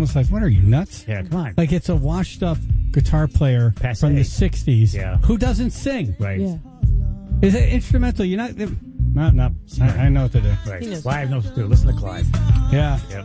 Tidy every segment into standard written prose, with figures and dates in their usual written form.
was like, what are you, nuts? Yeah, come on. Like, it's a washed-up guitar player from the 60s who doesn't sing. Right. Yeah. Is it instrumental? You're not... No. I know what to do. Right. Clive knows what to do. Listen to Clive. Yeah. Yep.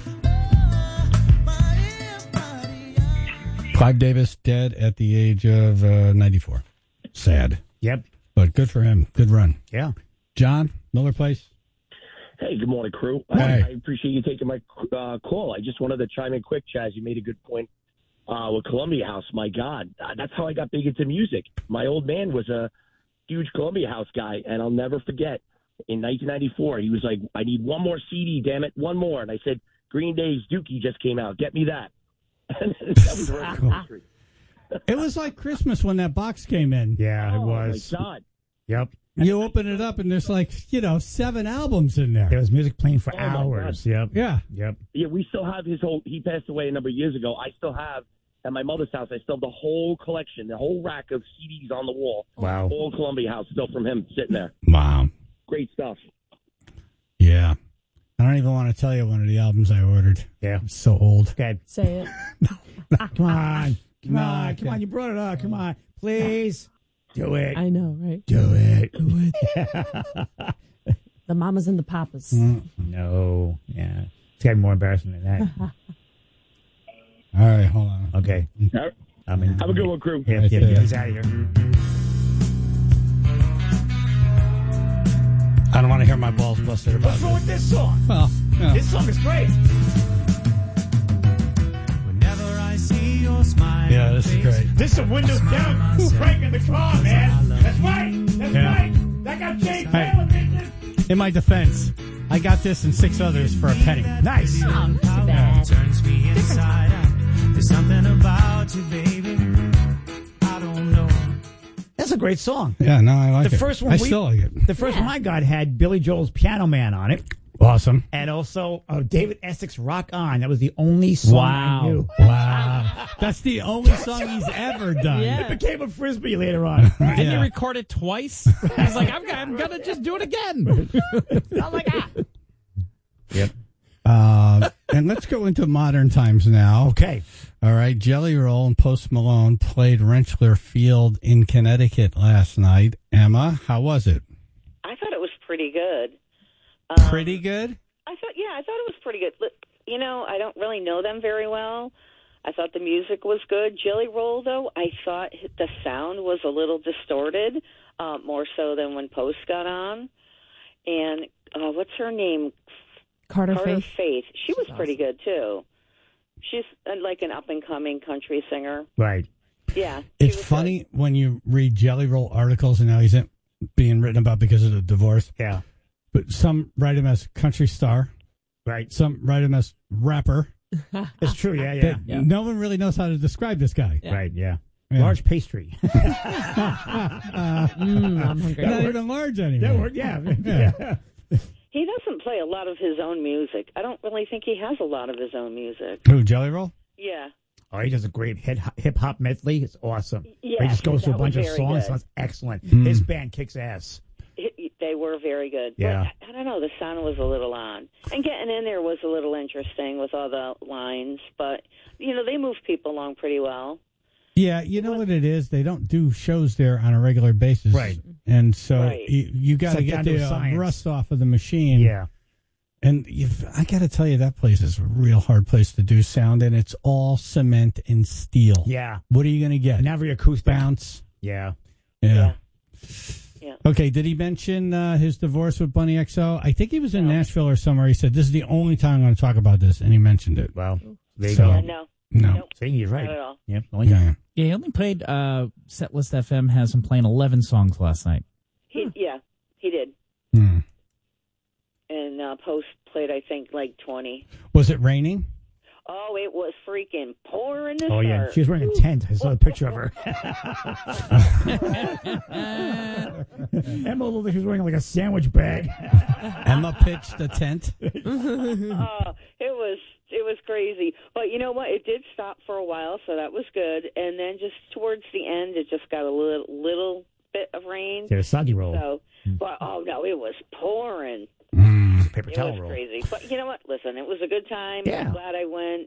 Clive Davis dead at the age of 94. Sad. Yep. But good for him. Good run. Yeah. John, Miller Place. Hey, good morning, crew. Hey. I appreciate you taking my call. I just wanted to chime in quick, Chaz. You made a good point with Columbia House. My God, that's how I got big into music. My old man was a huge Columbia House guy, and I'll never forget. In 1994, he was like, I need one more CD, damn it, one more. And I said, Green Day's Dookie just came out. Get me that. And that was right in history. It was like Christmas when that box came in. Yeah, it was. Oh, my God. Yep. You open it up, and there's like, 7 albums in there. There was music playing for Oh, my hours. God. Yep. Yeah. Yep. Yeah, we still have his whole – he passed away a number of years ago. I still have – at my mother's house, I still have the whole collection, the whole rack of CDs on the wall. Wow. All Columbia House still from him sitting there. Wow. Great stuff. Yeah. I don't even want to tell you one of the albums I ordered. Yeah. It's so old. Okay. Say it. Come on. Come on. You brought it up. Come on. Please. Do it. I know, right? Do it. The mamas and the papas. No. Yeah. It's got to be more embarrassing than that. All right, hold on. Okay. Have a good one, crew. Yeah, he's out of here. I don't want to hear my balls busted about What's wrong with this song? Well, This song is great. Whenever I see your smile. yeah, this is great. This is a windows down crank in the car, man. That's right. That's right. That got Jay Taylor business. In my defense, I got this and 6 others for a penny. Nice. Oh, not too bad. Turns me inside out. There's something about you, baby. I don't know. That's a great song. Yeah, no, I like it. The first one I still like it. The first one I got had Billy Joel's Piano Man on it. Awesome. And also David Essex Rock On. That was the only song I knew. Wow. That's the only song he's ever done. Yeah. It became a Frisbee later on. Didn't Yeah. he record it twice? He's like, I'm gonna just do it again. Oh my God. Yep. And let's go into modern times now. Okay. All right. Jelly Roll and Post Malone played Rentschler Field in Connecticut last night. Emma, how was it? I thought it was pretty good. Pretty good? I thought it was pretty good. You know, I don't really know them very well. I thought the music was good. Jelly Roll, though, I thought the sound was a little distorted, more so than when Post got on. And what's her name? Carter Carter Faith. Faith. She was pretty good, too. She's like an up-and-coming country singer. Right. Yeah. It's funny when you read Jelly Roll articles and now he's being written about because of the divorce. Yeah. But some write him as country star. Right. Some write him as rapper. It's true. Yeah. That No one really knows how to describe this guy. Yeah. Right. Yeah. Yeah. Large pastry. I'm hungry. Not even large anymore. That word, yeah. He doesn't play a lot of his own music. I don't really think he has a lot of his own music. Who, Jelly Roll? Yeah. Oh, he does a great hip hop medley. It's awesome. Yeah, he just goes through a that was bunch of very songs. good. Sounds excellent. His band kicks ass. They were very good. Yeah. But I don't know. The sound was a little on. And getting in there was a little interesting with all the lines. But, you know, they moved people along pretty well. Yeah, you know what it is? They don't do shows there on a regular basis. Right. And so Right. you got to It's get like down to the science. rust off of the machine. Yeah. And I got to tell you, that place is a real hard place to do sound, and it's all cement and steel. Yeah. What are you going to get? Never acoustic. Bounce. Yeah. Yeah. Yeah. Okay, did he mention his divorce with Bunny XO? I think he was in Nashville or somewhere. He said, this is the only time I'm going to talk about this, and he mentioned it. Well, there you So- go. Yeah, no. No. Nope. See, you're right. Not at all. Yep. Oh, Yeah. Yeah, he only played Setlist FM has him playing 11 songs last night. Yeah, he did. Hmm. And Post played, I think, like 20. Was it raining? Oh, it was freaking pouring this Oh, yeah. hard. She was wearing a tent. I saw a picture of her. Emma looked like she was wearing like a sandwich bag. Emma pitched a tent. It was crazy. But you know what? It did stop for a while, so that was good. And then just towards the end, it just got a little bit of rain. There's a soggy roll. So, but oh no, it was pouring. Paper It towel was roll. crazy. But you know what? Listen, it was a good time. Yeah. I'm glad I went.